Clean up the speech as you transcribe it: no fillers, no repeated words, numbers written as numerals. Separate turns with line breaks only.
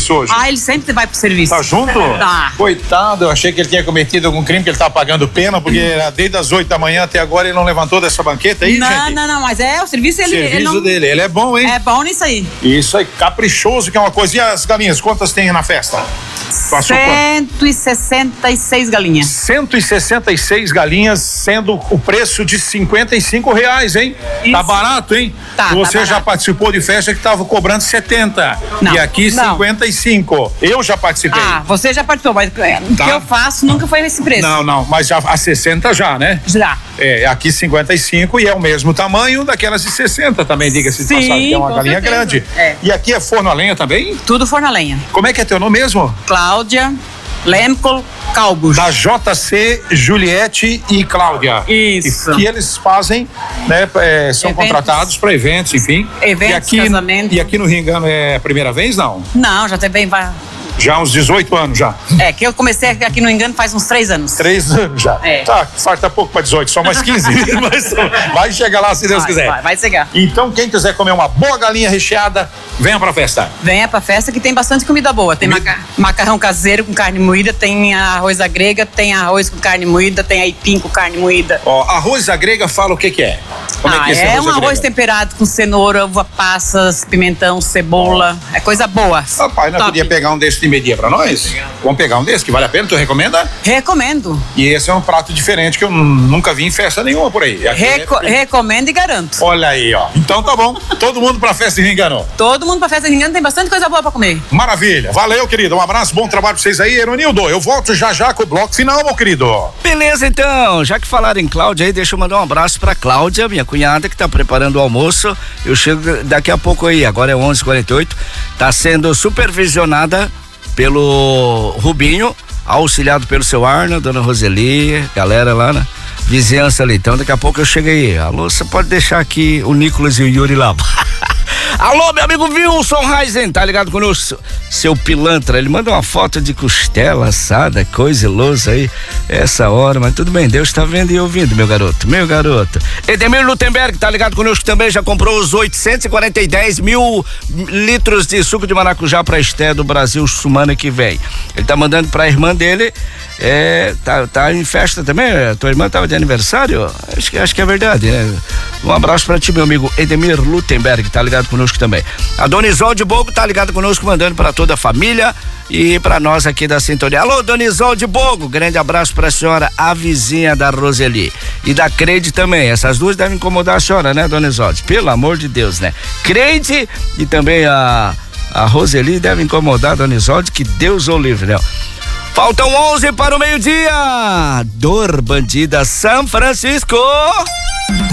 serviço hoje?
Ah, ele sempre vai pro serviço.
Tá junto?
Tá.
Coitado, eu achei que ele tinha cometido algum crime, que ele tava pagando pena, porque era desde as 8 da manhã até agora ele não levantou dessa banqueta aí, gente?
Não, mas é o serviço, ele não...
dele, ele é bom, hein?
É bom nisso aí.
Isso aí, caprichoso que é uma coisa. E as galinhas, quantas tem na festa?
166 galinhas.
166 galinhas, sendo o preço de R$55, hein?
Isso.
Tá barato, hein?
Tá,
Você
tá
já
barato.
participou de festa que tava cobrando 70.
Não,
E aqui
não.
55. Eu já participei.
Ah, você já participou, mas o que eu faço nunca foi esse preço.
Não, mas já a 60 já, né?
Já.
É, aqui 55 e é o mesmo tamanho daquelas de 60 também, diga-se de
Sim,
passagem, que é uma
com
galinha
certeza.
grande.
É.
E aqui é forno a lenha também?
Tudo forno a lenha.
Como é que é teu nome mesmo?
Cláudia Lemco Calbus.
Da JC, Juliette e Cláudia.
Isso.
Que eles fazem, né? São
Eventos.
contratados para eventos, enfim.
Eventos,
e aqui,
casamento.
E aqui no Rio Engano é a primeira vez, não?
Não, já também vai.
Já há uns 18 anos já.
É, que eu comecei aqui no Engano faz uns 3 anos.
3 anos já.
É.
Tá, falta pouco para 18, só mais 15. Mas vai chegar lá se Deus quiser.
Vai chegar.
Então, quem quiser comer uma boa galinha recheada, venha pra festa.
Venha pra festa que tem bastante comida boa. Tem macarrão caseiro com carne moída, tem arroz à grega, tem arroz com carne moída, tem aipim com carne moída.
Ó, arroz à grega, fala o que é. Como é que é esse
é
arroz
um
à
arroz
grega?
temperado com cenoura, uva passas, pimentão, cebola. É coisa boa.
Rapaz, nós
Top.
podia pegar um desse de media pra nós? Vamos pegar um desse que vale a pena, tu recomenda?
Recomendo.
E esse é um prato diferente que eu nunca vi em festa nenhuma por aí. Aqui
Recomendo e garanto.
Olha aí, ó. Então tá bom. Todo mundo pra festa de Ringanó.
Todo mundo pra festa de Engano tem bastante coisa boa pra comer.
Maravilha. Valeu, querido. Um abraço, bom trabalho pra vocês aí. Eronildo, eu volto já com o bloco final, meu querido.
Beleza, então, já que falaram em Cláudia aí, deixa eu mandar um abraço pra Cláudia, minha cunhada, que tá preparando o almoço. Eu chego daqui a pouco aí, agora é 11h48, tá sendo supervisionada pelo Rubinho, auxiliado pelo seu Arno, dona Roseli, galera lá, né? Vizinhança ali. Então daqui a pouco eu chego aí. Alô, você pode deixar aqui o Nicolas e o Yuri lá. Alô, meu amigo Wilson Reisen, tá ligado conosco? Seu pilantra, ele manda uma foto de costela assada, coisa lousa aí, essa hora, mas tudo bem, Deus tá vendo e ouvindo, meu garoto. Edemir Lutemberg, tá ligado conosco também, já comprou os 840 mil litros de suco de maracujá pra Esté do Brasil semana que vem. Ele tá mandando pra irmã dele, tá em festa também, a tua irmã tava de aniversário? Acho que é verdade, né? Um abraço pra ti, meu amigo Edemir Lutemberg, tá ligado conosco também. A Dona Isolde Bogo tá ligado conosco, mandando pra toda a família e pra nós aqui da sintonia. Alô, Dona Isolde Bogo, grande abraço pra senhora, a vizinha da Roseli e da Creide também. Essas duas devem incomodar a senhora, né, Dona Isolde? Pelo amor de Deus, né? Creide e também a Roseli devem incomodar a Dona Isolde, que Deus o livre, né? Faltam 11 para o meio-dia. Dor Bandida São Francisco.